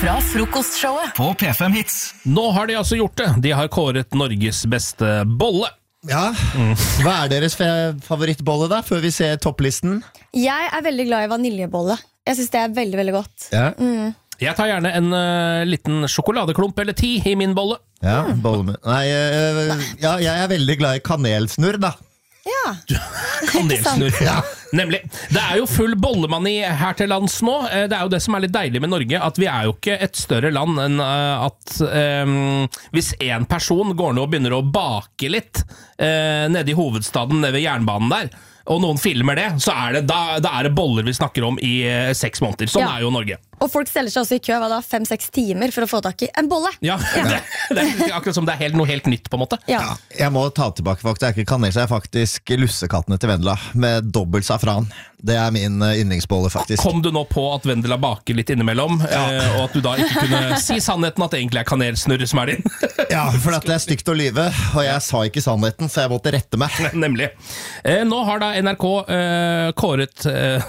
fra frokostshowet på P5 Hits. Nå har de altså gjort det. De har kåret Norges beste bolle. Ja, hva deres favorittbolle da, før vi ser topplisten? Jeg veldig glad i vaniljebolle. Jeg synes det veldig, veldig godt. Ja, Jeg tar gjerne en liten sjokoladeklump eller 10 i min bolle. ja bolle med. Nei, ja, jeg veldig glad i kanelsnurr da. Ja, Kanelsnurr. Ja. Nemlig. Det jo full bollemani her til lands nå. Det jo det som litt deilig med Norge, at vi jo ikke et større land enn at hvis en person går ned og begynner å bake litt nede i hovedstaden, nede ved jernbanen der, og noen filmer det, så det, da det boller vi snakker om i 6 måneder. Sånn Ja. jo Norge. og folk steller seg også i kø 5-6 timer for å få tak i en bolle. Ja, det akkurat som det noe helt nytt på en måte. Ja. Ja, jeg må ta tilbake faktisk, det ikke kanel, så faktisk lussekattene til Vendela med dobbelt safran. Det min yndlingsbolle faktisk. Kom du nå på at Vendela baker litt innimellom, og at du da ikke kunne si sannheten at det egentlig kanelsnurr som din? Ja, for det stygt å lyve, og jeg sa ikke sannheten, så jeg måtte rette meg. Nemlig. Nå har da NRK kåret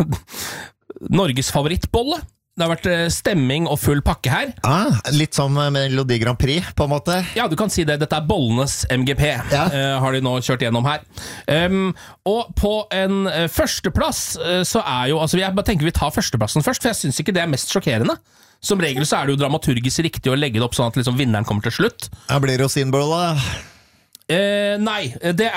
Norges favorittbolle. Det har vært stemming og full pakke her. Litt som Melodi Grand Prix, på en måte. Ja, du kan si det. Dette bollenes MGP, Ja. har de nå kjørt gjennom her. Og på en førsteplass så jo, altså jeg bare tenker vi tar førsteplassen først, for jeg synes ikke det mest sjokkerende. Som regel så det jo dramaturgisk riktig å legge det opp sånn at liksom vinneren kommer til slutt. Jeg blir rosinbolle da. Nei,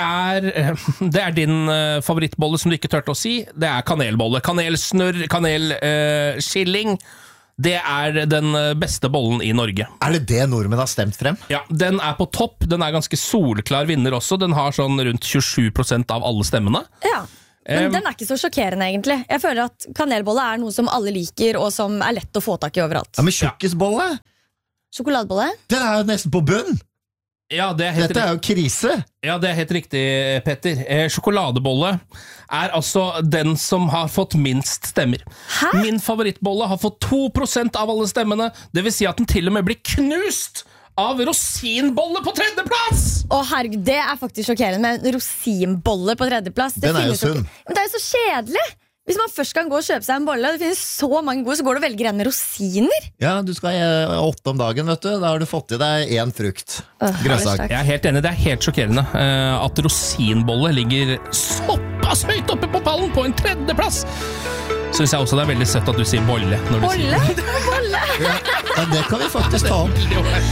det din favorittbolle som du ikke tørte å si. Det kanelbolle. Kanelsnurr, kanelskilling. Det den beste bollen i Norge. Det det nordmenn har stemt frem? Ja, den på topp. Den ganske solklar vinner også. Den har sånn rundt 27% av alle stemmene. Ja. Men den ikke så sjokkerende egentlig. Jeg føler at kanelbolle noe som alle liker, og som lett å få tak i overalt. Ja, men tjukkisbolle? Sjokoladebolle? Den jo nesten på bunn. Ja, det helt Dette jo krise. Ja, det helt riktig, Petter. Sjokoladebolle altså den som har fått minst stemmer. Hæ? Min favorittbolle har fått 2% av alle stemmene. Det vil si at den til og med blir knust av rosinbolle på 3. plass! Å herregud, det faktisk sjokkerende med en rosinbolle på 3. plass. Det Den jo finnes sunn. ikke. Men det jo så kjedelig. Hvis man først kan gå og kjøpe seg en bolle, det finnes så mange gode, så går du og velger en med rosiner. Ja, du skal ha 8 om dagen, vet du. Da har du fått i deg 1 frukt. Grønnsak. takk. Jeg helt enig, det helt sjokkerende at rosinbolle ligger såpass høyt oppe på pallen på en 3. plass. Synes jeg også det veldig søtt at du sier bolle når du Bolle? sier Bolle? Ja, det kan vi faktisk ta om. det.